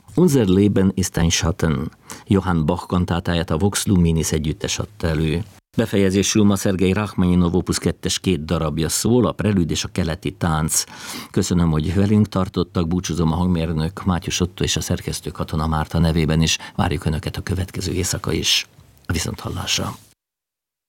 Unser Leben ist ein Schatten. Johann Bach kantátáját a Vox Luminis együttes adta elő. Befejezésül ma Szergej Rachmaninov Opus 2-es 2 darabja szól, a Prelüd és a keleti tánc. Köszönöm, hogy velünk tartottak, búcsúzom a hangmérnök Mátyus Otto és a szerkesztő Katona Márta nevében is. Várjuk Önöket a következő éjszaka is. Viszonthallásra!